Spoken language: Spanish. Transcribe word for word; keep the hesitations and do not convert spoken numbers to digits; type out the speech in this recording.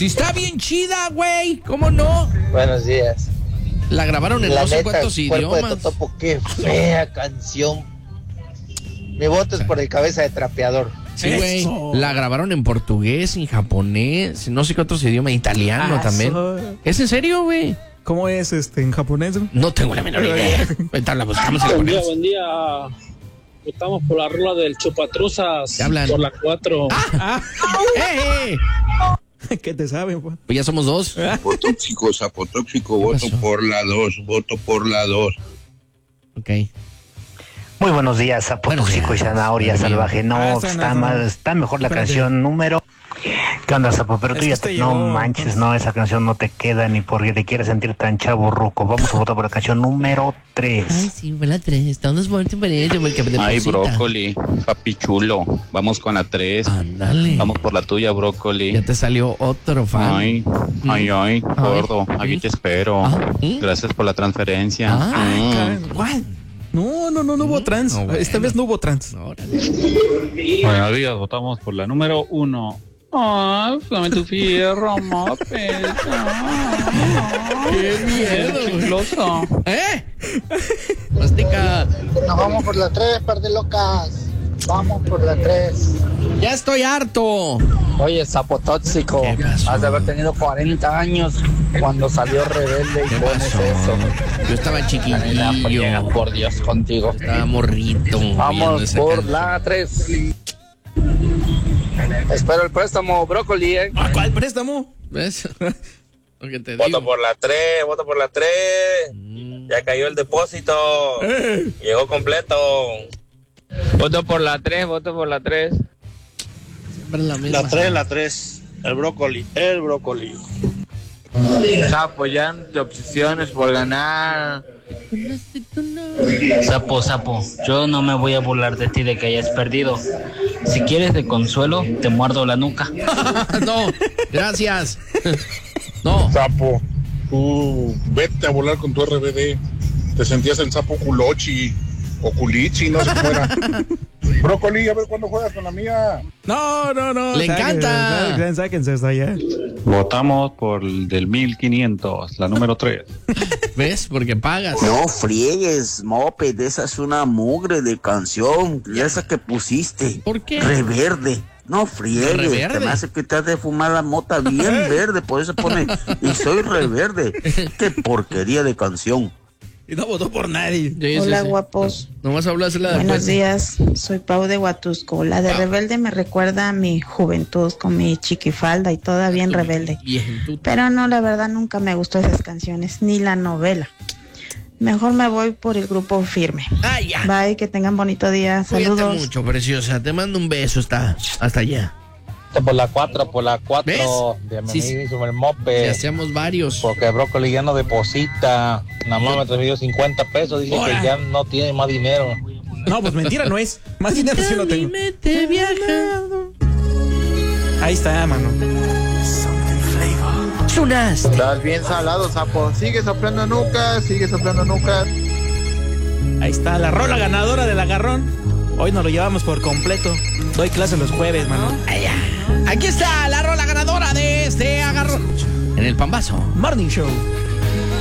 Sí está bien chida, güey. ¿Cómo no? Buenos días. La grabaron en La no sé neta, cuántos Cuerpo de idiomas. Totopo, qué fea canción. Mi voto es por el Cabeza de Trapeador. Sí, güey. Eso. La grabaron en portugués, en japonés, no sé qué otros idiomas, italiano Ah, también. eso. ¿Es en serio, güey? ¿Cómo es este en japonés? No tengo la menor idea. Ahorita la buscamos y la Buen día, ponemos. buen día. Estamos por la rola del Chupatruzas. ¿Qué hablan? Por la cuatro. Ah, ¡Eh, eh! ¿qué te saben, pues? Pues ya somos dos. Apotóxico, apotóxico, voto pasó? por la dos, voto por la dos. Ok. Muy buenos días, Sapo Buenos Tóxico y días. Zanahoria Buenos días. Salvaje. No, Ah, esa no, está, esa no. más, está mejor la Espérate. canción número. ¿Qué onda, Sapo? Pero Es tú que ya este te, no llegó, manches, pues. no, esa canción no te queda ni porque te quieres sentir tan chavo ruco. Vamos a votar por la canción número tres. sí, fue la tres. Estamos muertos por ello. Ay, brócoli, papi chulo. Vamos con la tres. Ándale. Vamos por la tuya, brócoli. Ya te salió otro fan. Ay, ay, ay, gordo. Aquí te espero. Ah, ¿eh? Gracias por la transferencia. Ah, Ay, Mm. caray. ¿What? No, no, no, no hubo trans. No, bueno. Esta vez no hubo trans. Órale. Buenos días, votamos por la número uno. Ay, dame tu fierro, mopes. ¡Qué miedo, güey! Chuloso. ¿Eh? Mastica. Nos vamos por la tres, par de locas. Vamos por la tres. Ya estoy harto. Oye, Sapo Tóxico, ¿Qué pasó? has de haber tenido cuarenta años cuando salió Rebelde y ¿Qué pones pasó? eso. Yo estaba Nena, chiquillo. friega, por Dios, contigo. Estaba morrito. viendo Vamos esa por canción. la tres. Espero el préstamo, brócoli, ¿eh? ¿A cuál préstamo? ¿Ves? Lo que te digo. Voto por la tres, voto por la tres. Mm. Ya cayó el depósito. Llegó completo. Voto por la tres, voto por la tres. Siempre la misma. la tres. El brócoli, el brócoli. Sapo, ya no te obsesiones por ganar. Sapo, sapo, yo no me voy a burlar de ti de que hayas perdido. Si quieres de consuelo, te muerdo la nuca. No, gracias. No. Sapo, tú vete a volar con tu R B D. Te sentías el sapo culochi o culichi, no sé cómo era. Brócoli, a ver cuándo juegas con la mía. No, no, no. Le encanta. Sáquense, sáquense hasta allá. Votamos por el del mil quinientos, la número tres. ¿Ves? Porque pagas. No friegues, Moped, esa es una mugre de canción, esa que pusiste. ¿Por qué? Reverde. No friegues, ¿Reverde? te me hace que te has de fumar la mota bien verde, por eso pone, y soy reverde. Qué porquería de canción. Y no votó por nadie. Sí, sí, Hola, sí. guapos. Nomás hablasela de Buenos días. Soy Pau de Huatusco. La de Pau. Rebelde me recuerda a mi juventud con mi chiquifalda y toda bien rebelde. Bien, tú. Pero no, la verdad nunca me gustó esas canciones, ni la novela. Mejor me voy por el grupo Firme. Ah, ya. Bye, que tengan bonito día. Cuídate Saludos. mucho, preciosa. Te mando un beso hasta, hasta allá. Por la cuatro, por la cuatro. ¿Ves? De mi Sí, sí. mismo el Si mope. hacíamos varios. Porque el brócoli ya no deposita. Nada más me transfirió cincuenta pesos. Dice Ahora. que ya no tiene más dinero. No, pues mentira no es. Más dinero sí no tengo. Mente viaja. Ahí está, mano. Sonaste. Estás bien salado, Sapo. Sigue soplando nucas, sigue soplando nucas. Ahí está, la rola ganadora del agarrón. Hoy nos lo llevamos por completo. Doy clase los jueves, mano. Allá. Aquí está la rola ganadora de este agarrón. En el Pambazo. Morning Show.